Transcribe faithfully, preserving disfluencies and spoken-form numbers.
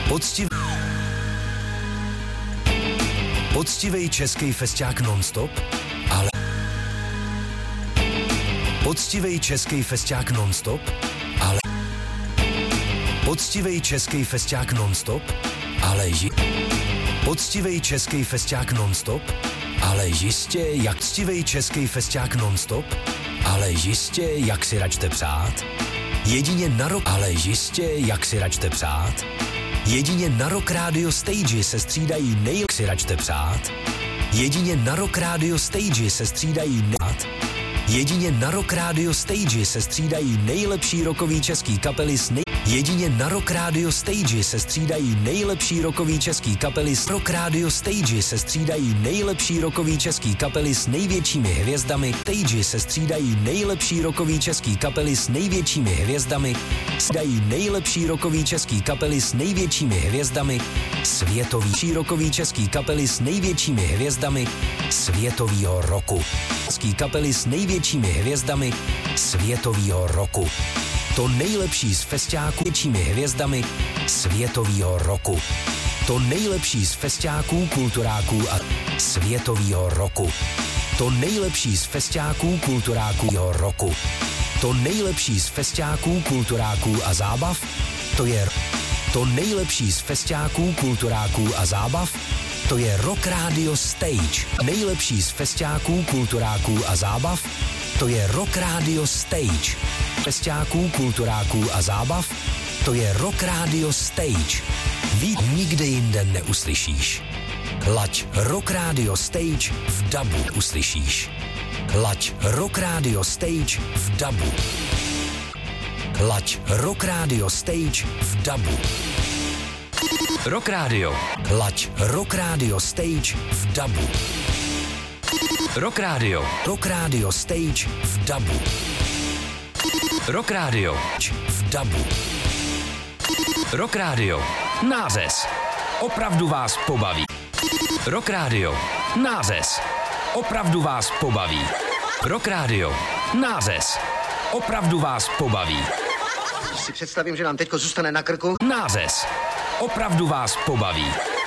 Poctiv... Poctivej český festiák non-stop, ale... Poctivej český festiák non-stop, ale... Poctivej český festiák non-stop, ale ži... Poctivej český festiák non-stop, ale jistě jak poctivej český festiák non-stop, ale jistě jak si račte přát. Jedině na rok, ale jistě jak si račte přát. Jedině na Rock Radio Stage se střídají nejlepší si račte přát. Jedině na Rock Radio Stage se střídají nejlepší. Jedině na Rock Radio Stage se střídají nejlepší rockový český kapely s nej... Jedině na Rock Radio Stage se střídají nejlepší rockový český kapely s Rock Radio Stage se střídají nejlepší rockový český kapely s největšími hvězdami. Stage se střídají nejlepší rockový český kapely s největšími hvězdami. Střídají nejlepší rockový český kapely s největšími hvězdami. Světový rockový český kapely s největšími hvězdami světovýho roku. Český kapely s největšími hvězdami světovýho roku. To nejlepší z festiáků většími hvězdami světovýho roku. To nejlepší z festiáků, kulturáků a světovýho roku. To nejlepší z festiáků, kulturáků roku. To nejlepší z festiáků, kulturáků a zábav, to je to nejlepší z festiáků, kulturáků a zábav, to je Rock Radio Stage. Nejlepší z festiáků, kulturáků a zábav, to je Rock Radio Stage. Festiáků, kulturáků a zábav, to je Rock Radio Stage. Víc nikde jinde neuslyšíš. Laď Rock Radio Stage v dabu uslyšíš. Laď Rock Radio Stage v dabu. Laď Rock Radio Stage v dabu. Rock Radio. Laď Rock Radio Stage v dabu. Rock Radio. Rock Radio Stage v dabu. Rock Radio v dabu. Rock Radio. Nářez. Opravdu vás pobaví. Rock Radio. Nářez. Opravdu vás pobaví. Rock Radio. Nářez. Opravdu vás pobaví. Si představím, že nám teďko zůstane na krku. Nářez. Opravdu vás pobaví.